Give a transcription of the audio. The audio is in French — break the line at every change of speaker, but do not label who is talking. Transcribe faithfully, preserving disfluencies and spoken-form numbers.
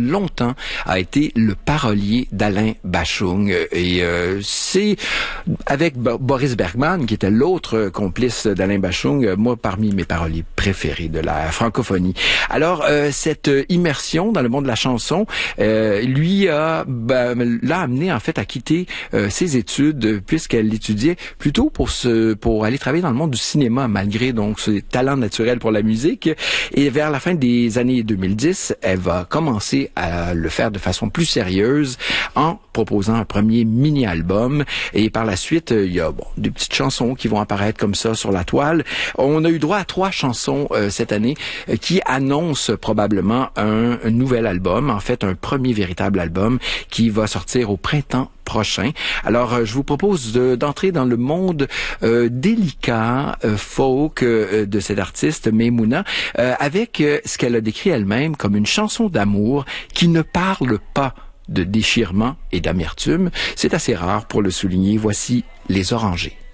longtemps a été le parolier d'Alain Bashung. Et euh, c'est avec Bo- Boris Bergman, qui était l'autre complice d'Alain Bashung, moi parmi mes paroliers préférés de la francophonie. Alors, euh, cette immersion dans le monde de la chanson, euh, lui a ben, l'a amené en fait à quitter euh, ses études, puisqu'elle étudiait plutôt pour se pour aller travailler dans le monde du cinéma, malgré donc ses talents naturels pour la musique. Et vers la fin des années deux mille dix, elle va commencer à le faire de façon plus sérieuse en proposant un premier mini-album. Et par la suite, il y a bon, des petites chansons qui vont apparaître comme ça sur la toile. On a eu droit à trois chansons euh, cette année euh, qui annoncent probablement un, un nouvel album, en fait un premier véritable album qui va sortir au printemps prochain. Alors, euh, je vous propose de, d'entrer dans le monde euh, délicat, euh, folk euh, de cette artiste, Maimouna, euh, avec euh, ce qu'elle a décrit elle-même comme une chanson d'amour qui ne parle pas de déchirement et d'amertume. C'est assez rare pour le souligner. Voici Les Orangers.